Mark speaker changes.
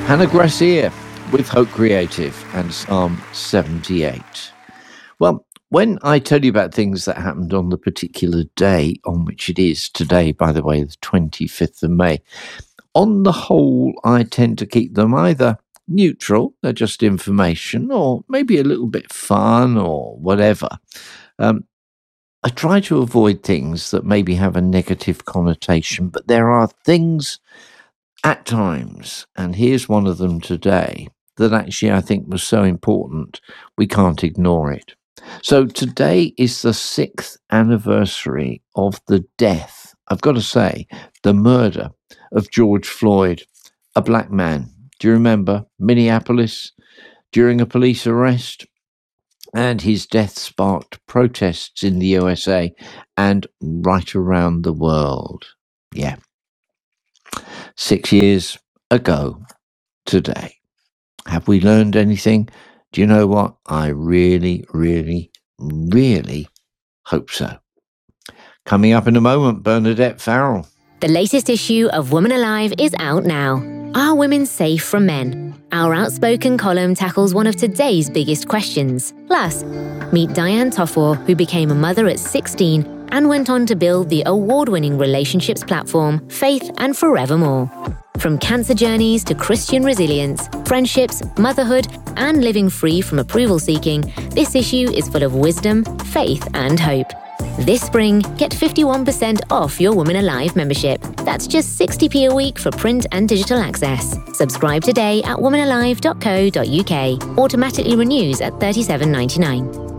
Speaker 1: Hannah Gracier with Hope Creative and Psalm 78. Well, when I tell you about things that happened on the particular day on which it is today, by the way, the 25th of May, on the whole, I tend to keep them either neutral, they're just information, or maybe a little bit fun or whatever. I try to avoid things that maybe have a negative connotation, but there are things at times, and here's one of them today, that actually I think was so important we can't ignore it. So today is the 6th anniversary of the death, I've got to say, the murder of George Floyd, a black man. Do you remember Minneapolis during a police arrest? And his death sparked protests in the USA and right around the world. Yeah. 6 years ago today. Have we learned anything? Do you know what? I really, really, really hope so. Coming up in a moment, Bernadette Farrell.
Speaker 2: The latest issue of Woman Alive is out now. Are women safe from men? Our outspoken column tackles one of today's biggest questions. Plus, meet Diane Tofor, who became a mother at 16 and went on to build the award-winning relationships platform Faith and Forevermore. From cancer journeys to Christian resilience, friendships, motherhood, and living free from approval seeking, this issue is full of wisdom, faith, and hope. This spring, get 51% off your Women Alive membership. That's just 60p a week for print and digital access. Subscribe today at womanalive.co.uk. Automatically renews at $37.99.